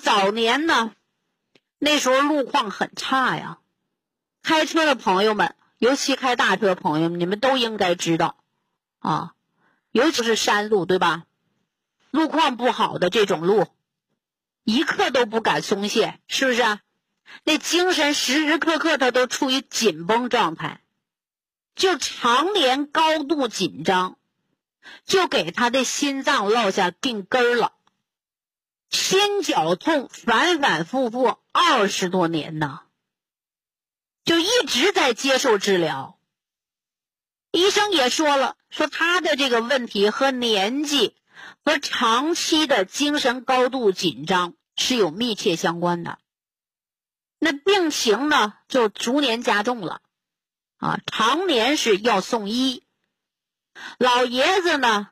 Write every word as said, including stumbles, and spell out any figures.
早年呢，那时候路况很差呀，开车的朋友们，尤其开大车的朋友们，你们都应该知道啊，尤其是山路，对吧？路况不好的这种路，一刻都不敢松懈，是不是啊？那精神时时刻刻他都处于紧绷状态，就常年高度紧张，就给他的心脏落下病根了。心绞痛反反复复二十多年呢，就一直在接受治疗。医生也说了，说他的这个问题和年纪和长期的精神高度紧张是有密切相关的。那病情呢就逐年加重了啊，常年是要送医。老爷子呢